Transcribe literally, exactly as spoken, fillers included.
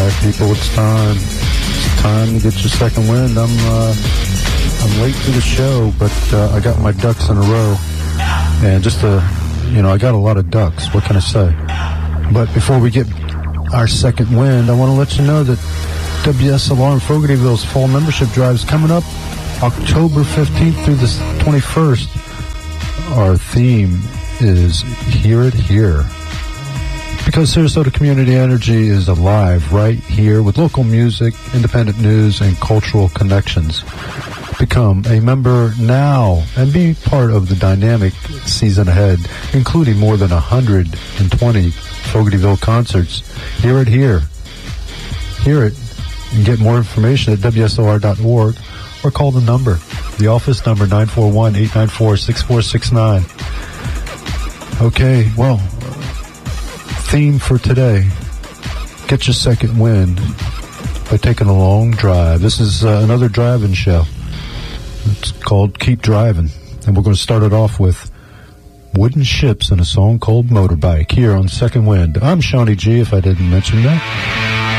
right, people, it's time. It's time to get your second wind. I'm uh, I'm late to the show, but uh, I got my ducks in a row. And just to, you know, I got a lot of ducks. What can I say? But before we get our second wind, I want to let you know that W S L R in Fogartyville's fall membership drive is coming up October fifteenth through the twenty-first. Our theme is Hear It Here. Because Sarasota Community Energy is alive right here with local music, independent news, and cultural connections. Become a member now and be part of the dynamic season ahead, including more than one hundred twenty Fogartyville concerts. Hear it here. Hear it and get more information at W S O R dot org or call the number, the office number, nine four one, eight nine four, six four six nine. Okay, well, theme for today, get your second wind by taking a long drive. This is uh, another driving show. It's called Keep Driving, and we're going to start it off with Wooden Ships and a song called Motorbike here on Second Wind. I'm Shawnee G, if I didn't mention that.